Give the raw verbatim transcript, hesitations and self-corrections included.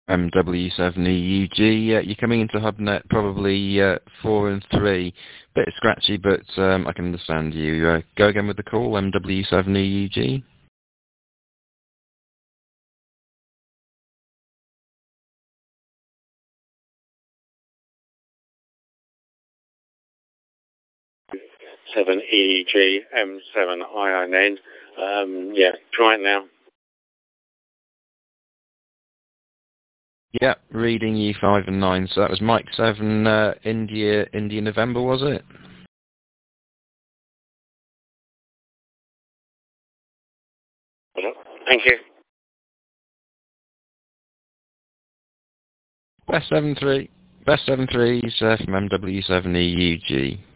M W seven E U G. Uh, you're coming into HubNet probably uh, four and three. Bit scratchy, but um, I can understand you. Uh, go again with the call, M W seven E U G. seven E G M seven I N N. Um, yeah, try it now. Yeah, reading E five and nine. So that was Mike seven, uh, India, India November, was it? Thank you. Best seven three. Best seven threes uh, from M W seven E U G.